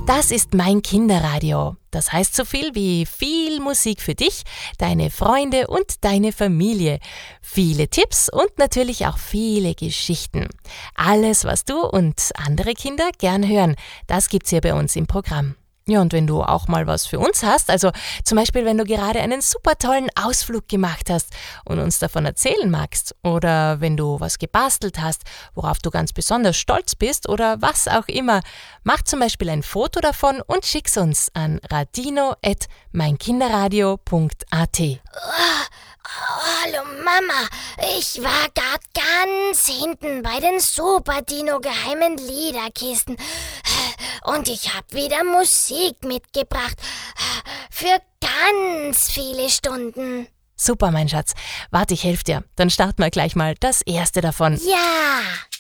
Das ist mein Kinderradio. Das heißt so viel wie viel Musik für dich, deine Freunde und deine Familie. Viele Tipps und natürlich auch viele Geschichten. Alles, was du und andere Kinder gern hören, das gibt's hier bei uns im Programm. Ja, und wenn du auch mal was für uns hast, also zum Beispiel, wenn du gerade einen super tollen Ausflug gemacht hast und uns davon erzählen magst, oder wenn du was gebastelt hast, worauf du ganz besonders stolz bist oder was auch immer, mach zum Beispiel ein Foto davon und schick's uns an radino@meinkinderradio.at. Hallo Mama, ich war grad ganz hinten bei den Super Dino geheimen Liederkisten und ich hab wieder Musik mitgebracht für ganz viele Stunden. Super, mein Schatz. Warte, ich helfe dir. Dann starten wir gleich mal das erste davon. Ja!